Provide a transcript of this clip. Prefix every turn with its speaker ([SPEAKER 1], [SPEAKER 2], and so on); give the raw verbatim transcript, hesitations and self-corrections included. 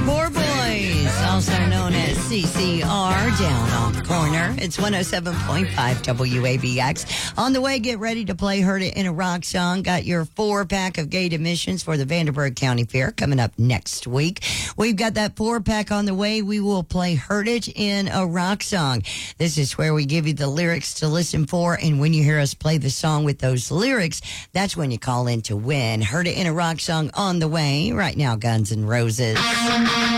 [SPEAKER 1] Poor Boys, also known as C C R, down on the corner. It's one oh seven point five W A B X. On the way, get ready to play Heard It in a Rock Song. Got your four-pack of gate admissions for the Vanderburgh County Fair coming up next week. We've got that four-pack on the way. We will play Heard It in a Rock Song. This is where we give you the lyrics to listen for, and when you hear us play the song with those lyrics, that's when you call in to win. Heard It in a Rock Song on the way. Right now, Guns N' Roses.